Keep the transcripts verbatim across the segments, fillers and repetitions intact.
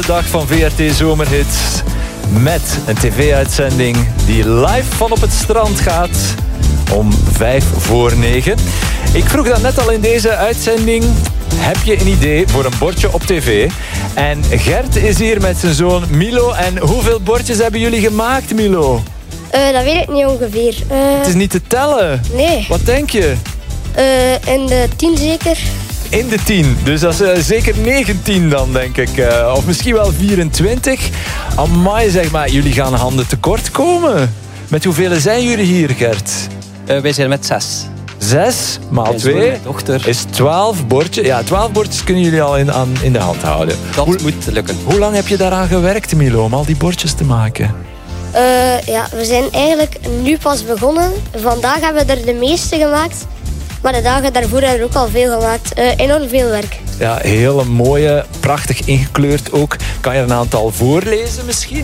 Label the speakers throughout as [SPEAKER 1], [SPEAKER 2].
[SPEAKER 1] Dag van V R T Zomerhits met een tv-uitzending die live van op het strand gaat om vijf voor negen. Ik vroeg dan net al in deze uitzending, heb je een idee voor een bordje op tv? En Gert is hier met zijn zoon Milo. En hoeveel bordjes hebben jullie gemaakt, Milo?
[SPEAKER 2] Uh, dat weet ik niet ongeveer. Uh,
[SPEAKER 1] het is niet te tellen.
[SPEAKER 2] Nee.
[SPEAKER 1] Wat denk je?
[SPEAKER 2] Uh, in de tien zeker.
[SPEAKER 1] In de tien. Dus dat is uh, zeker negentien dan, denk ik. Uh, of misschien wel vierentwintig. Amai, zeg maar. Jullie gaan handen tekort komen. Met hoeveel zijn jullie hier, Gert?
[SPEAKER 3] Uh, wij zijn met zes.
[SPEAKER 1] Zes maal twee is twaalf bordjes. Ja, twaalf bordjes kunnen jullie al in, aan, in de hand houden.
[SPEAKER 3] Dat
[SPEAKER 1] hoe,
[SPEAKER 3] moet lukken.
[SPEAKER 1] Hoe lang heb je daaraan gewerkt, Milo, om al die bordjes te maken?
[SPEAKER 2] Uh, ja, we zijn eigenlijk nu pas begonnen. Vandaag hebben we er de meeste gemaakt. Maar de dagen daarvoor hebben we ook al veel gemaakt. Uh, enorm veel werk.
[SPEAKER 1] Ja, hele mooie, prachtig ingekleurd ook. Kan je er een aantal voorlezen misschien?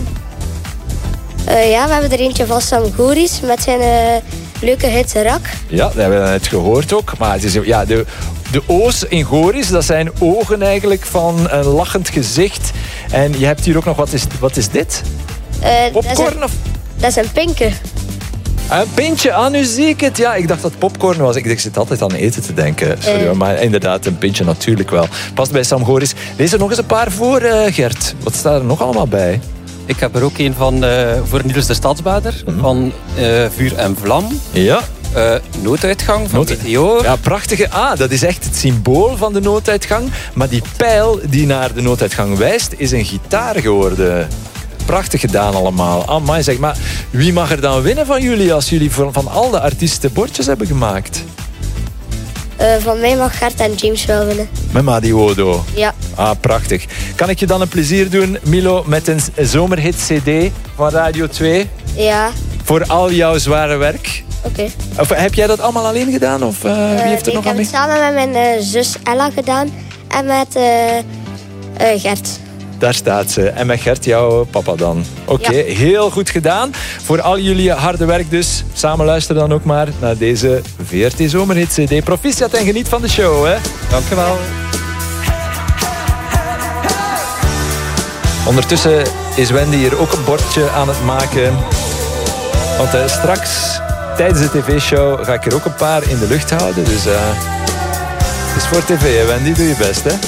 [SPEAKER 2] Uh, ja, we hebben er eentje van Sam Goris met zijn uh, leuke hit Rak.
[SPEAKER 1] Ja, dat hebben we net gehoord ook. Maar het is, ja, de, de O's in Goris, dat zijn ogen eigenlijk van een lachend gezicht. En je hebt hier ook nog, wat is, wat is dit?
[SPEAKER 2] Uh,
[SPEAKER 1] Popcorn?
[SPEAKER 2] Dat is een,
[SPEAKER 1] of?
[SPEAKER 2] Dat is een pinke.
[SPEAKER 1] Een pintje, ah, nu zie ik het. Ja, ik dacht dat het popcorn was. Ik, ik zit altijd aan eten te denken. Sorry, uh. maar inderdaad, een pintje natuurlijk wel. Past bij Sam Goris. Lees er nog eens een paar voor, uh, Gert. Wat staat er nog allemaal bij?
[SPEAKER 3] Ik heb er ook een van uh, voor Niels de Stadsbader. Mm-hmm. Van uh, Vuur en Vlam.
[SPEAKER 1] Ja.
[SPEAKER 3] Uh, nooduitgang van
[SPEAKER 1] Nood...
[SPEAKER 3] Meteor.
[SPEAKER 1] Ja, prachtige. Ah, dat is echt het symbool van de nooduitgang. Maar die pijl die naar de nooduitgang wijst, is een gitaar geworden. Prachtig gedaan allemaal. Amai, zeg maar. Wie mag er dan winnen van jullie als jullie van al de artiesten bordjes hebben gemaakt?
[SPEAKER 2] Uh, van mij mag Gert en James wel winnen.
[SPEAKER 1] Met Madi Wodo?
[SPEAKER 2] Ja.
[SPEAKER 1] Ah, prachtig. Kan ik je dan een plezier doen, Milo, met een zomerhit cd van Radio twee?
[SPEAKER 2] Ja.
[SPEAKER 1] Voor al jouw zware werk?
[SPEAKER 2] Oké. Okay.
[SPEAKER 1] Of heb jij dat allemaal alleen gedaan? Of uh, wie heeft er
[SPEAKER 2] uh,
[SPEAKER 1] nog aan mee?
[SPEAKER 2] Ik heb het samen met mijn uh, zus Ella gedaan. En met uh, uh, Gert.
[SPEAKER 1] Daar staat ze. En met Gert, jouw papa dan. Oké, okay, ja. Heel goed gedaan. Voor al jullie harde werk dus. Samen luisteren dan ook maar naar deze V R T Zomerhit C D. Proficiat en geniet van de show, hè.
[SPEAKER 3] Dankjewel.
[SPEAKER 1] Ondertussen is Wendy hier ook een bordje aan het maken. Want uh, straks, tijdens de tv-show, ga ik er ook een paar in de lucht houden. Dus uh, het is voor tv, hè, Wendy. Doe je best, hè.